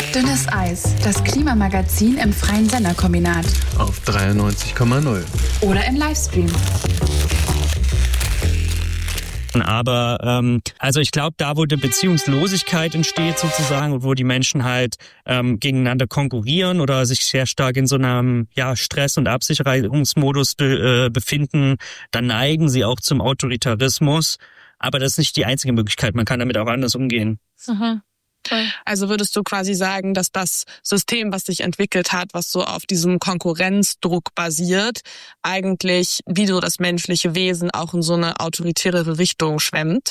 Dünnes Eis, das Klimamagazin im freien Senderkombinat. Auf 93,0. Oder im Livestream. Aber also ich glaube, da wo die Beziehungslosigkeit entsteht sozusagen und wo die Menschen halt gegeneinander konkurrieren oder sich sehr stark in so einem Stress- und Absicherungsmodus befinden, dann neigen sie auch zum Autoritarismus. Aber das ist nicht die einzige Möglichkeit, man kann damit auch anders umgehen. Mhm. Also würdest du quasi sagen, dass das System, was sich entwickelt hat, was so auf diesem Konkurrenzdruck basiert, eigentlich wie so das menschliche Wesen auch in so eine autoritärere Richtung schwemmt?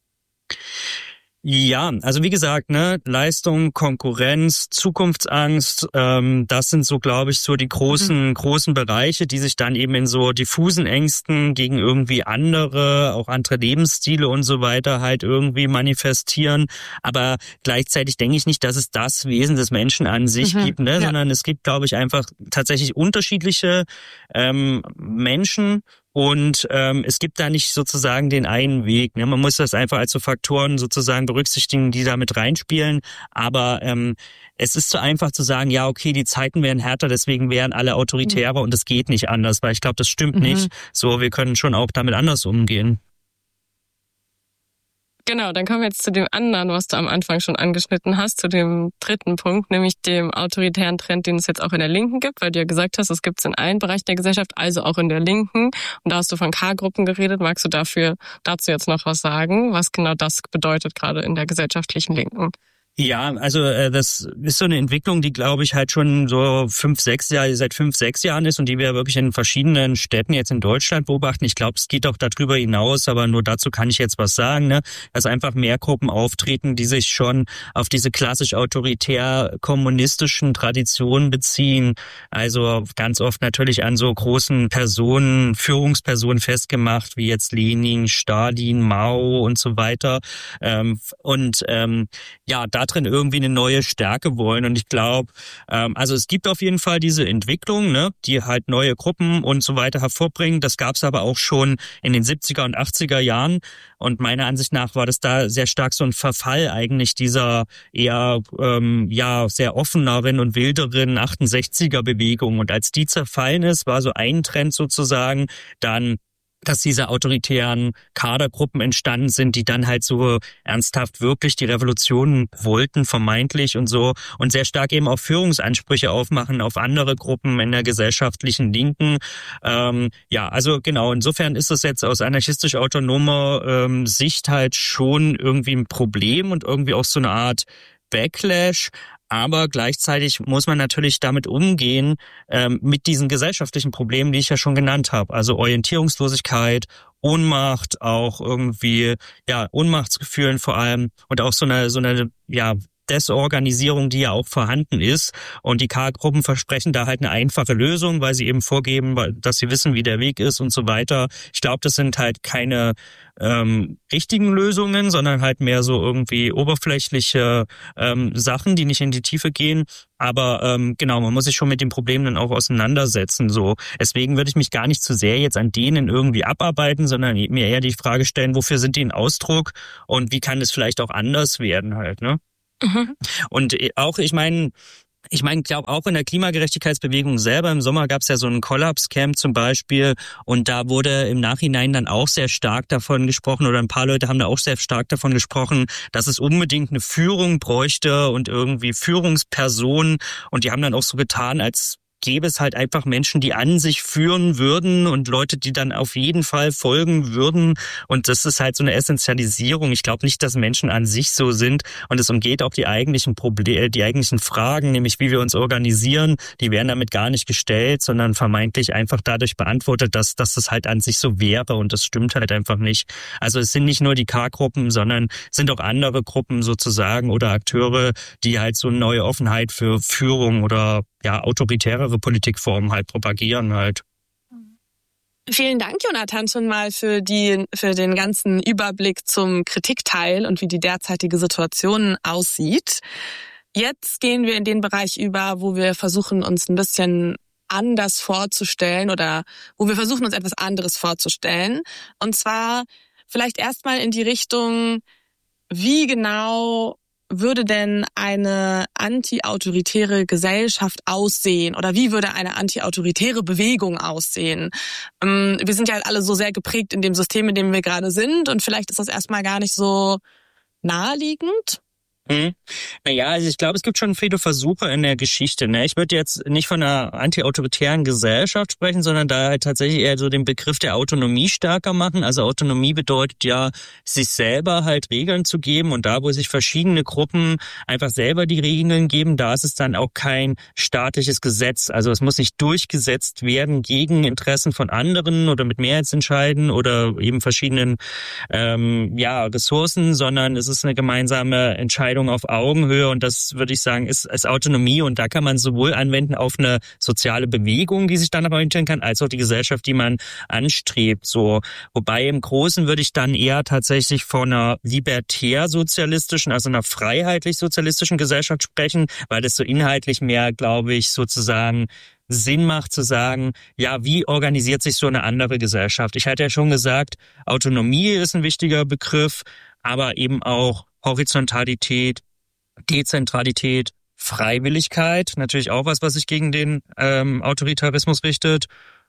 Ja, also wie gesagt, Leistung, Konkurrenz, Zukunftsangst, das sind so, glaube ich, so die großen Bereiche, die sich dann eben in so diffusen Ängsten gegen irgendwie auch andere Lebensstile und so weiter halt irgendwie manifestieren. Aber gleichzeitig denke ich nicht, dass es das Wesen des Menschen an sich gibt, sondern es gibt, glaube ich, einfach tatsächlich unterschiedliche Menschen. Und es gibt da nicht sozusagen den einen Weg. Man muss das einfach als so Faktoren sozusagen berücksichtigen, die da mit reinspielen. Aber es ist zu einfach zu sagen, ja, okay, die Zeiten werden härter, deswegen wären alle autoritärer und es geht nicht anders. Weil ich glaube, das stimmt nicht. So, wir können schon auch damit anders umgehen. Genau, dann kommen wir jetzt zu dem anderen, was du am Anfang schon angeschnitten hast, zu dem dritten Punkt, nämlich dem autoritären Trend, den es jetzt auch in der Linken gibt, weil du ja gesagt hast, es gibt es in allen Bereichen der Gesellschaft, also auch in der Linken. Und da hast du von K-Gruppen geredet. Magst du dazu jetzt noch was sagen, was genau das bedeutet, gerade in der gesellschaftlichen Linken? Ja, also das ist so eine Entwicklung, die glaube ich halt schon so seit 5-6 Jahren ist und die wir wirklich in verschiedenen Städten jetzt in Deutschland beobachten. Ich glaube, es geht auch darüber hinaus, aber nur dazu kann ich jetzt was sagen, dass einfach mehr Gruppen auftreten, die sich schon auf diese klassisch autoritär-kommunistischen Traditionen beziehen. Also ganz oft natürlich an so großen Personen, Führungspersonen festgemacht, wie jetzt Lenin, Stalin, Mao und so weiter. Da drin irgendwie eine neue Stärke wollen. Und ich glaube, also es gibt auf jeden Fall diese Entwicklung, die halt neue Gruppen und so weiter hervorbringen. Das gab es aber auch schon in den 70er und 80er Jahren. Und meiner Ansicht nach war das da sehr stark so ein Verfall eigentlich dieser eher sehr offeneren und wilderen 68er-Bewegung. Und als die zerfallen ist, war so ein Trend sozusagen dann, dass diese autoritären Kadergruppen entstanden sind, die dann halt so ernsthaft wirklich die Revolution wollten, vermeintlich und so, und sehr stark eben auch Führungsansprüche aufmachen auf andere Gruppen in der gesellschaftlichen Linken. Also genau, insofern ist es jetzt aus anarchistisch-autonomer Sicht halt schon irgendwie ein Problem und irgendwie auch so eine Art Backlash. Aber gleichzeitig muss man natürlich damit umgehen, mit diesen gesellschaftlichen Problemen, die ich ja schon genannt habe. Also Orientierungslosigkeit, Ohnmacht, auch irgendwie, Ohnmachtsgefühlen vor allem und auch so eine Desorganisierung, die ja auch vorhanden ist. Und die K-Gruppen versprechen da halt eine einfache Lösung, weil sie eben vorgeben, dass sie wissen, wie der Weg ist und so weiter. Ich glaube, das sind halt keine richtigen Lösungen, sondern halt mehr so irgendwie oberflächliche Sachen, die nicht in die Tiefe gehen. Aber man muss sich schon mit den Problemen dann auch auseinandersetzen. So, deswegen würde ich mich gar nicht zu sehr jetzt an denen irgendwie abarbeiten, sondern mir eher die Frage stellen, wofür sind die ein Ausdruck und wie kann es vielleicht auch anders werden halt, Und auch, ich glaube auch in der Klimagerechtigkeitsbewegung selber im Sommer gab es ja so ein Collapse-Camp zum Beispiel und da wurde im Nachhinein dann auch sehr stark davon gesprochen oder ein paar Leute haben da auch sehr stark davon gesprochen, dass es unbedingt eine Führung bräuchte und irgendwie Führungspersonen und die haben dann auch so getan, als gäbe es halt einfach Menschen, die an sich führen würden und Leute, die dann auf jeden Fall folgen würden. Und das ist halt so eine Essentialisierung. Ich glaube nicht, dass Menschen an sich so sind. Und es umgeht auch die eigentlichen Probleme, die eigentlichen Fragen, nämlich wie wir uns organisieren. Die werden damit gar nicht gestellt, sondern vermeintlich einfach dadurch beantwortet, dass das halt an sich so wäre. Und das stimmt halt einfach nicht. Also es sind nicht nur die K-Gruppen, sondern es sind auch andere Gruppen sozusagen oder Akteure, die halt so eine neue Offenheit für Führung oder autoritärere Politikformen halt propagieren halt. Vielen Dank, Jonathan, schon mal für den ganzen Überblick zum Kritikteil und wie die derzeitige Situation aussieht. Jetzt gehen wir in den Bereich über, wo wir versuchen, uns ein bisschen anders vorzustellen oder wo wir versuchen, uns etwas anderes vorzustellen. Und zwar vielleicht erstmal in die Richtung, wie genau würde denn eine anti-autoritäre Gesellschaft aussehen? Oder wie würde eine anti-autoritäre Bewegung aussehen? Wir sind ja halt alle so sehr geprägt in dem System, in dem wir gerade sind. Und vielleicht ist das erstmal gar nicht so naheliegend. Naja, also ich glaube, es gibt schon viele Versuche in der Geschichte. Ne? Ich würde jetzt nicht von einer anti-autoritären Gesellschaft sprechen, sondern da halt tatsächlich eher so den Begriff der Autonomie stärker machen. Also Autonomie bedeutet ja, sich selber halt Regeln zu geben, und da, wo sich verschiedene Gruppen einfach selber die Regeln geben, da ist es dann auch kein staatliches Gesetz. Also es muss nicht durchgesetzt werden gegen Interessen von anderen oder mit Mehrheitsentscheiden oder eben verschiedenen Ressourcen, sondern es ist eine gemeinsame Entscheidung auf Augenhöhe, und das, würde ich sagen, ist Autonomie, und da kann man sowohl anwenden auf eine soziale Bewegung, die sich dann orientieren kann, als auch die Gesellschaft, die man anstrebt. So, wobei im Großen würde ich dann eher tatsächlich von einer libertär-sozialistischen, also einer freiheitlich-sozialistischen Gesellschaft sprechen, weil das so inhaltlich mehr, glaube ich, sozusagen Sinn macht zu sagen, ja, wie organisiert sich so eine andere Gesellschaft? Ich hatte ja schon gesagt, Autonomie ist ein wichtiger Begriff, aber eben auch Horizontalität, Dezentralität, Freiwilligkeit, natürlich auch was sich gegen den Autoritarismus richtet,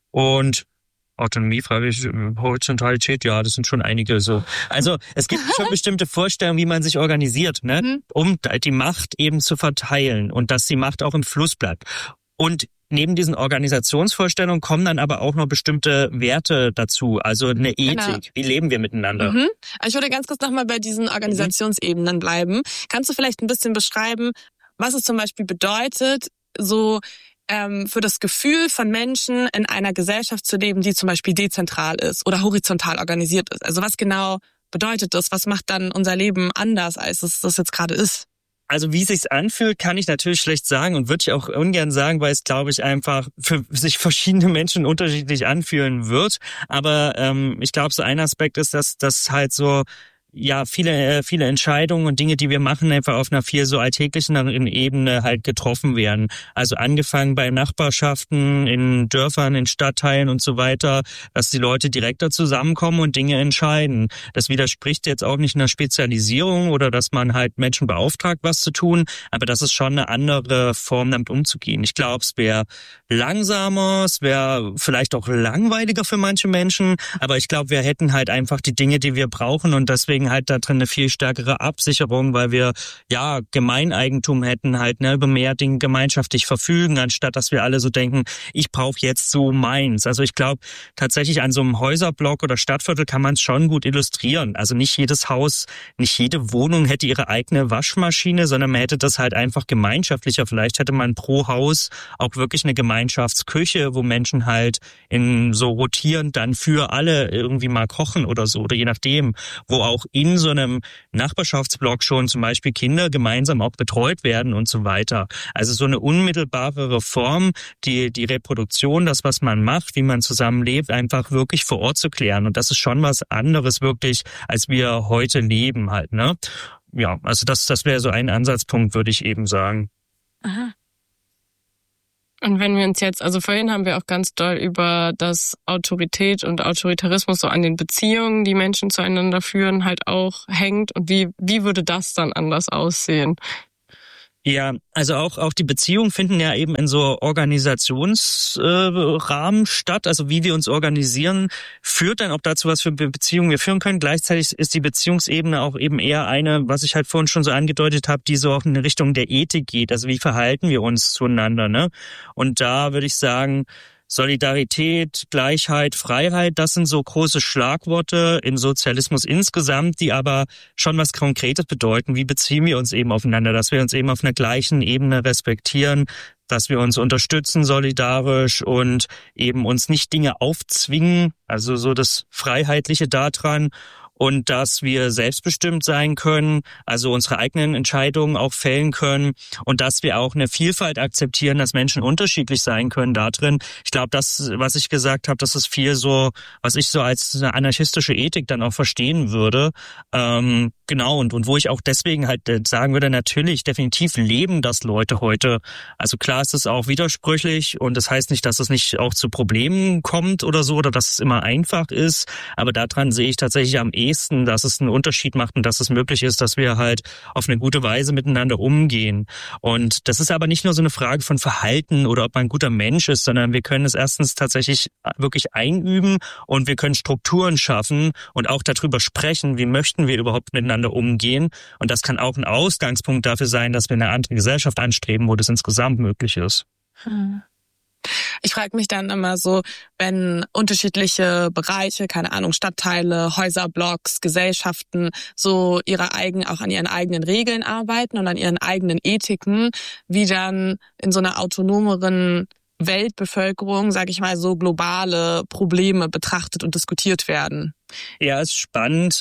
und Autonomie, Freiwilligkeit, Horizontalität, ja, das sind schon einige so. Also es gibt schon bestimmte Vorstellungen, wie man sich organisiert, ne, um die Macht eben zu verteilen und dass die Macht auch im Fluss bleibt. Und neben diesen Organisationsvorstellungen kommen dann aber auch noch bestimmte Werte dazu, also eine Ethik. Genau. Wie leben wir miteinander? Ich würde ganz kurz nochmal bei diesen Organisationsebenen bleiben. Kannst du vielleicht ein bisschen beschreiben, was es zum Beispiel bedeutet, so für das Gefühl von Menschen in einer Gesellschaft zu leben, die zum Beispiel dezentral ist oder horizontal organisiert ist? Also was genau bedeutet das? Was macht dann unser Leben anders, als es das jetzt gerade ist? Also wie es sich anfühlt, kann ich natürlich schlecht sagen und würde ich auch ungern sagen, weil es, glaube ich, einfach für sich verschiedene Menschen unterschiedlich anfühlen wird. Aber ich glaube, so ein Aspekt ist, dass das halt so, ja, viele Entscheidungen und Dinge, die wir machen, einfach auf einer viel so alltäglicheren Ebene halt getroffen werden. Also angefangen bei Nachbarschaften, in Dörfern, in Stadtteilen und so weiter, dass die Leute direkter zusammenkommen und Dinge entscheiden. Das widerspricht jetzt auch nicht einer Spezialisierung oder dass man halt Menschen beauftragt, was zu tun, aber das ist schon eine andere Form, damit umzugehen. Ich glaube, es wäre langsamer, es wäre vielleicht auch langweiliger für manche Menschen, aber ich glaube, wir hätten halt einfach die Dinge, die wir brauchen, und deswegen halt da drin eine viel stärkere Absicherung, weil wir ja Gemeineigentum hätten, halt über mehr Dinge gemeinschaftlich verfügen, anstatt dass wir alle so denken, ich brauche jetzt so meins. Also ich glaube tatsächlich, an so einem Häuserblock oder Stadtviertel kann man es schon gut illustrieren. Also nicht jedes Haus, nicht jede Wohnung hätte ihre eigene Waschmaschine, sondern man hätte das halt einfach gemeinschaftlicher. Vielleicht hätte man pro Haus auch wirklich eine Gemeinschaftsküche, wo Menschen halt in so rotierend dann für alle irgendwie mal kochen oder so, oder je nachdem, wo auch in so einem Nachbarschaftsblock schon zum Beispiel Kinder gemeinsam auch betreut werden und so weiter. Also so eine unmittelbare Reform, die Reproduktion, das, was man macht, wie man zusammenlebt, einfach wirklich vor Ort zu klären. Und das ist schon was anderes wirklich, als wir heute leben halt, ne? Ja, also das wäre so ein Ansatzpunkt, würde ich eben sagen. Aha. Und wenn wir uns jetzt, also vorhin haben wir auch ganz doll über das Autorität und Autoritarismus so an den Beziehungen, die Menschen zueinander führen, halt auch hängt. Und wie würde das dann anders aussehen? Ja, also auch die Beziehungen finden ja eben in so Organisationsrahmen statt. Also wie wir uns organisieren, führt dann auch dazu, was für Beziehungen wir führen können. Gleichzeitig ist die Beziehungsebene auch eben eher eine, was ich halt vorhin schon so angedeutet habe, die so auch in Richtung der Ethik geht. Also wie verhalten wir uns zueinander, ne? Und da würde ich sagen, Solidarität, Gleichheit, Freiheit, das sind so große Schlagworte im Sozialismus insgesamt, die aber schon was Konkretes bedeuten. Wie beziehen wir uns eben aufeinander, dass wir uns eben auf einer gleichen Ebene respektieren, dass wir uns unterstützen solidarisch und eben uns nicht Dinge aufzwingen, also so das Freiheitliche daran. Und dass wir selbstbestimmt sein können, also unsere eigenen Entscheidungen auch fällen können, und dass wir auch eine Vielfalt akzeptieren, dass Menschen unterschiedlich sein können da drin. Ich glaube, das, was ich gesagt habe, das ist viel so, was ich so als eine anarchistische Ethik dann auch verstehen würde. Genau, und wo ich auch deswegen halt sagen würde, natürlich, definitiv leben das Leute heute. Also klar ist es auch widersprüchlich, und das heißt nicht, dass es nicht auch zu Problemen kommt oder so, oder dass es immer einfach ist, aber daran sehe ich tatsächlich am Gesten, dass es einen Unterschied macht und dass es möglich ist, dass wir halt auf eine gute Weise miteinander umgehen. Und das ist aber nicht nur so eine Frage von Verhalten oder ob man ein guter Mensch ist, sondern wir können es erstens tatsächlich wirklich einüben und wir können Strukturen schaffen und auch darüber sprechen, wie möchten wir überhaupt miteinander umgehen. Und das kann auch ein Ausgangspunkt dafür sein, dass wir eine andere Gesellschaft anstreben, wo das insgesamt möglich ist. Ich frage mich dann immer so, wenn unterschiedliche Bereiche, keine Ahnung, Stadtteile, Häuserblocks, Gesellschaften so auch an ihren eigenen Regeln arbeiten und an ihren eigenen Ethiken, wie dann in so einer autonomeren Weltbevölkerung, sage ich mal, so globale Probleme betrachtet und diskutiert werden. Ja, ist spannend.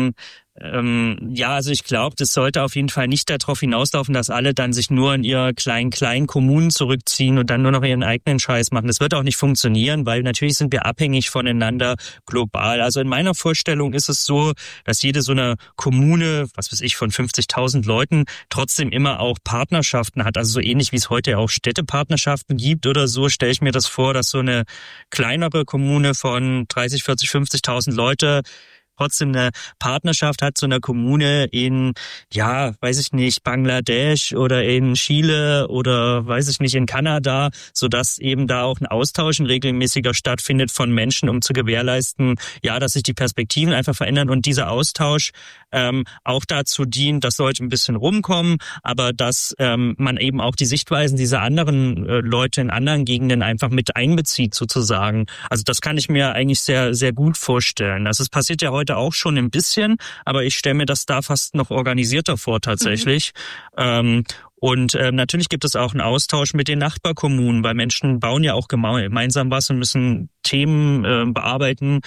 Also ich glaube, das sollte auf jeden Fall nicht darauf hinauslaufen, dass alle dann sich nur in ihre kleinen Kommunen zurückziehen und dann nur noch ihren eigenen Scheiß machen. Das wird auch nicht funktionieren, weil natürlich sind wir abhängig voneinander global. Also in meiner Vorstellung ist es so, dass jede so eine Kommune, was weiß ich, von 50.000 Leuten trotzdem immer auch Partnerschaften hat. Also so ähnlich wie es heute auch Städtepartnerschaften gibt oder so, stelle ich mir das vor, dass so eine kleinere Kommune von 30, 40, 50.000 Leute trotzdem eine Partnerschaft hat zu einer Kommune in, weiß ich nicht, Bangladesch oder in Chile oder weiß ich nicht, in Kanada, sodass eben da auch ein Austausch, ein regelmäßiger stattfindet von Menschen, um zu gewährleisten, dass sich die Perspektiven einfach verändern und dieser Austausch auch dazu dient, dass Leute ein bisschen rumkommen, aber dass man eben auch die Sichtweisen dieser anderen Leute in anderen Gegenden einfach mit einbezieht sozusagen. Also das kann ich mir eigentlich sehr, sehr gut vorstellen. Also es passiert ja heute auch schon ein bisschen, aber ich stelle mir das da fast noch organisierter vor tatsächlich. Und natürlich gibt es auch einen Austausch mit den Nachbarkommunen, weil Menschen bauen ja auch gemeinsam was und müssen Themen bearbeiten.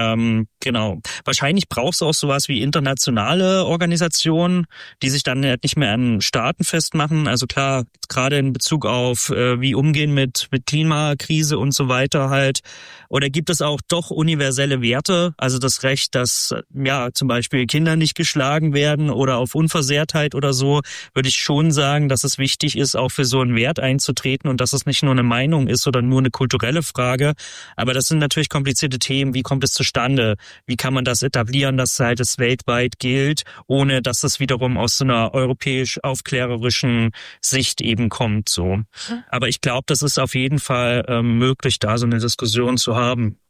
Genau. Wahrscheinlich braucht es auch sowas wie internationale Organisationen, die sich dann nicht mehr an Staaten festmachen. Also klar, gerade in Bezug auf wie umgehen mit Klimakrise und so weiter halt. Oder gibt es auch doch universelle Werte, also das Recht, dass zum Beispiel Kinder nicht geschlagen werden oder auf Unversehrtheit oder so, würde ich schon sagen, dass es wichtig ist, auch für so einen Wert einzutreten und dass es nicht nur eine Meinung ist oder nur eine kulturelle Frage. Aber das sind natürlich komplizierte Themen. Wie kommt es zustande? Wie kann man das etablieren, dass halt es weltweit gilt, ohne dass es wiederum aus so einer europäisch-aufklärerischen Sicht eben kommt, so. Aber ich glaube, das ist auf jeden Fall möglich, da so eine Diskussion zu haben.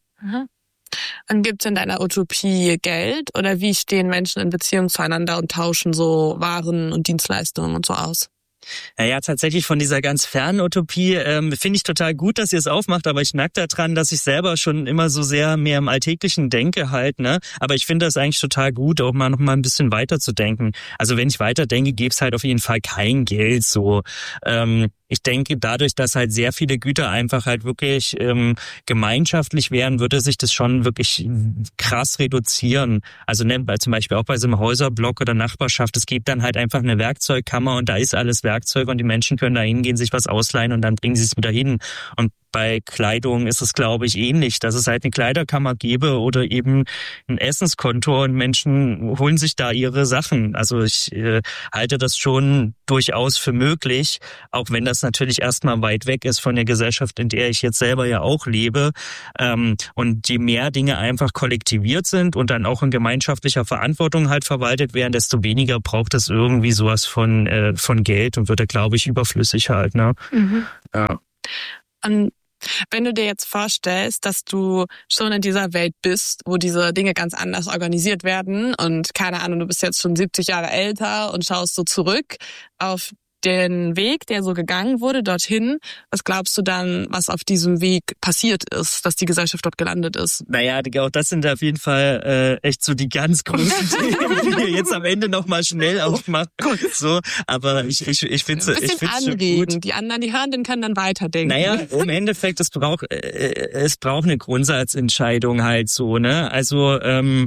Und gibt es in deiner Utopie Geld oder wie stehen Menschen in Beziehung zueinander und tauschen so Waren und Dienstleistungen und so aus? Ja, tatsächlich von dieser ganz fernen Utopie finde ich total gut, dass ihr es aufmacht, aber ich merke daran, dass ich selber schon immer so sehr mehr im Alltäglichen denke halt, ne? Aber ich finde das eigentlich total gut, auch mal noch mal ein bisschen weiter zu denken. Also wenn ich weiterdenke, gäbe es halt auf jeden Fall kein Geld so. Ich denke, dadurch, dass halt sehr viele Güter einfach halt wirklich gemeinschaftlich wären, würde sich das schon wirklich krass reduzieren. Also zum Beispiel auch bei so einem Häuserblock oder Nachbarschaft, es gibt dann halt einfach eine Werkzeugkammer und da ist alles Werkzeug und die Menschen können da hingehen, sich was ausleihen und dann bringen sie es wieder hin. Und bei Kleidung ist es, glaube ich, ähnlich, dass es halt eine Kleiderkammer gäbe oder eben ein Essenskonto und Menschen holen sich da ihre Sachen. Also ich halte das schon durchaus für möglich, auch wenn das natürlich erstmal weit weg ist von der Gesellschaft, in der ich jetzt selber ja auch lebe. Und je mehr Dinge einfach kollektiviert sind und dann auch in gemeinschaftlicher Verantwortung halt verwaltet werden, desto weniger braucht es irgendwie sowas von Geld und wird da, glaube ich, überflüssig halt, ne? Ja. Und wenn du dir jetzt vorstellst, dass du schon in dieser Welt bist, wo diese Dinge ganz anders organisiert werden und keine Ahnung, du bist jetzt schon 70 Jahre älter und schaust so zurück auf den Weg, der so gegangen wurde dorthin, was glaubst du dann, was auf diesem Weg passiert ist, dass die Gesellschaft dort gelandet ist? Naja, auch das sind auf jeden Fall echt so die ganz großen Themen, die wir jetzt am Ende nochmal schnell aufmachen. So, aber ich finde es anregen. Gut. Die anderen, die Hörenden können dann weiterdenken. Naja, im Endeffekt, es braucht eine Grundsatzentscheidung halt so, ne? Also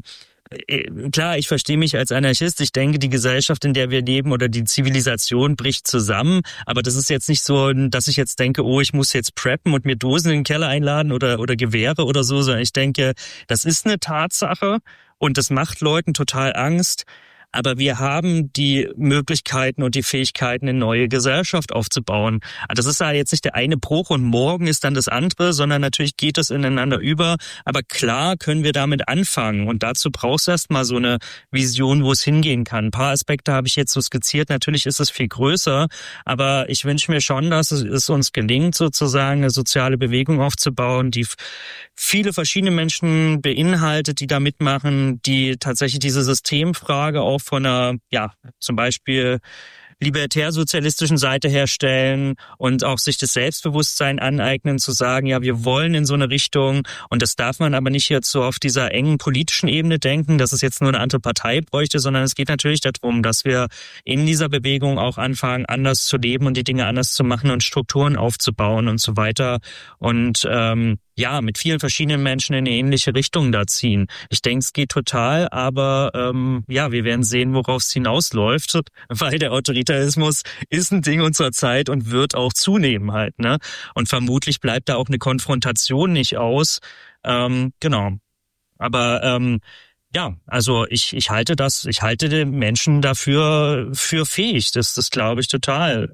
klar, ich verstehe mich als Anarchist. Ich denke, die Gesellschaft, in der wir leben oder die Zivilisation bricht zusammen. Aber das ist jetzt nicht so, dass ich jetzt denke, ich muss jetzt preppen und mir Dosen in den Keller einladen oder Gewehre oder so, sondern ich denke, das ist eine Tatsache und das macht Leuten total Angst. aber wir haben die Möglichkeiten und die Fähigkeiten, eine neue Gesellschaft aufzubauen. Das ist ja jetzt nicht der eine Bruch und morgen ist dann das andere, sondern natürlich geht es ineinander über. Aber klar können wir damit anfangen und dazu brauchst du erst mal so eine Vision, wo es hingehen kann. Ein paar Aspekte habe ich jetzt so skizziert. Natürlich ist es viel größer, aber ich wünsche mir schon, dass es uns gelingt, sozusagen eine soziale Bewegung aufzubauen, die viele verschiedene Menschen beinhaltet, die da mitmachen, die tatsächlich diese Systemfrage auch von einer, zum Beispiel libertär-sozialistischen Seite herstellen und auch sich das Selbstbewusstsein aneignen, zu sagen, ja, wir wollen in so eine Richtung und das darf man aber nicht jetzt so auf dieser engen politischen Ebene denken, dass es jetzt nur eine andere Partei bräuchte, sondern es geht natürlich darum, dass wir in dieser Bewegung auch anfangen, anders zu leben und die Dinge anders zu machen und Strukturen aufzubauen und so weiter und mit vielen verschiedenen Menschen in eine ähnliche Richtung da ziehen. Ich denke, es geht total, aber wir werden sehen, worauf es hinausläuft, weil der Autoritarismus ist ein Ding unserer Zeit und wird auch zunehmen halt, ne? Und vermutlich bleibt da auch eine Konfrontation nicht aus. Genau. Aber also ich halte den Menschen dafür für fähig. Das glaube ich total.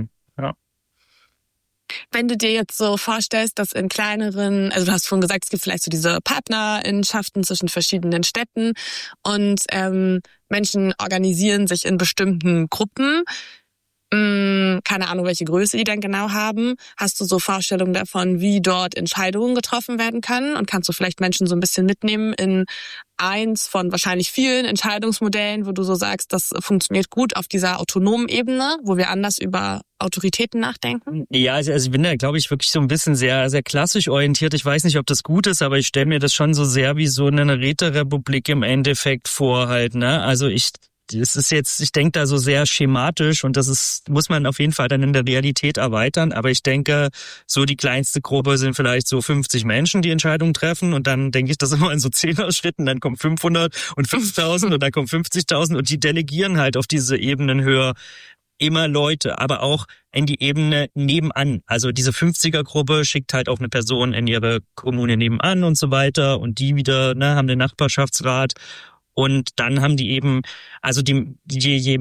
Wenn du dir jetzt so vorstellst, dass in kleineren, also du hast vorhin gesagt, es gibt vielleicht so diese Partnerschaften zwischen verschiedenen Städten und Menschen organisieren sich in bestimmten Gruppen. Keine Ahnung, welche Größe die dann genau haben. Hast du so Vorstellungen davon, wie dort Entscheidungen getroffen werden können? Und kannst du vielleicht Menschen so ein bisschen mitnehmen in eins von wahrscheinlich vielen Entscheidungsmodellen, wo du so sagst, das funktioniert gut auf dieser autonomen Ebene, wo wir anders über Autoritäten nachdenken? Ja, also ich bin da, glaube ich, wirklich so ein bisschen sehr, sehr klassisch orientiert. Ich weiß nicht, ob das gut ist, aber ich stelle mir das schon so sehr wie so eine Räterepublik im Endeffekt vor halt, ne? Also ich denke da so sehr schematisch und muss man auf jeden Fall dann in der Realität erweitern. Aber ich denke, so die kleinste Gruppe sind vielleicht so 50 Menschen, die Entscheidungen treffen. Und dann denke ich das immer in so 10er-Schritten. Dann kommen 500 und 5000 und dann kommen 50.000 und die delegieren halt auf diese Ebenen höher immer Leute, aber auch in die Ebene nebenan. Also diese 50er-Gruppe schickt halt auch eine Person in ihre Kommune nebenan und so weiter. Und die wieder haben den Nachbarschaftsrat. Und dann haben die eben, also je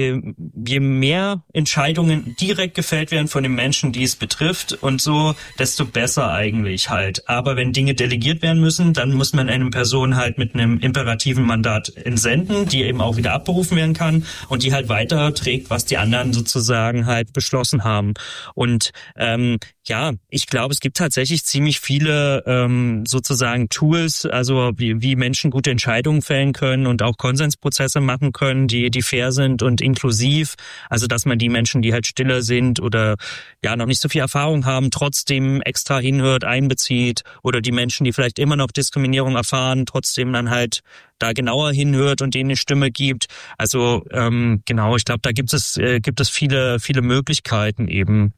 mehr Entscheidungen direkt gefällt werden von den Menschen, die es betrifft und so, desto besser eigentlich halt. Aber wenn Dinge delegiert werden müssen, dann muss man eine Person halt mit einem imperativen Mandat entsenden, die eben auch wieder abberufen werden kann und die halt weiterträgt, was die anderen sozusagen halt beschlossen haben. Und ich glaube, es gibt tatsächlich ziemlich viele sozusagen Tools, also wie Menschen gute Entscheidungen fällen können und auch Konsensprozesse machen können, die fair sind und inklusiv. Also dass man die Menschen, die halt stiller sind oder noch nicht so viel Erfahrung haben, trotzdem extra hinhört, einbezieht oder die Menschen, die vielleicht immer noch Diskriminierung erfahren, trotzdem dann halt da genauer hinhört und denen eine Stimme gibt. Also ich glaube, da gibt es viele, viele Möglichkeiten eben.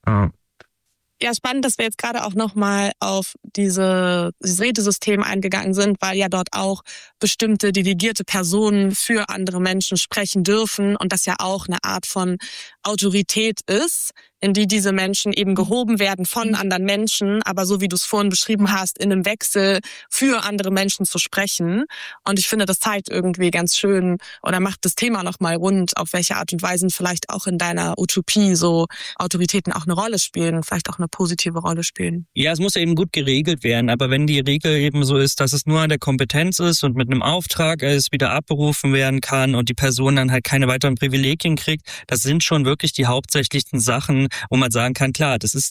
Ja, spannend, dass wir jetzt gerade auch nochmal auf dieses Rätesystem eingegangen sind, weil ja dort auch bestimmte delegierte Personen für andere Menschen sprechen dürfen und das ja auch eine Art von Autorität ist, in die diese Menschen eben gehoben werden von anderen Menschen, aber so wie du es vorhin beschrieben hast, in einem Wechsel für andere Menschen zu sprechen. Und ich finde, das zeigt irgendwie ganz schön oder macht das Thema nochmal rund, auf welche Art und Weise vielleicht auch in deiner Utopie so Autoritäten auch eine Rolle spielen, vielleicht auch eine positive Rolle spielen. Ja, es muss ja eben gut geregelt werden, aber wenn die Regel eben so ist, dass es nur an der Kompetenz ist und mit einem Auftrag es wieder abberufen werden kann und die Person dann halt keine weiteren Privilegien kriegt, das sind schon wirklich die hauptsächlichsten Sachen, wo man sagen kann, klar, das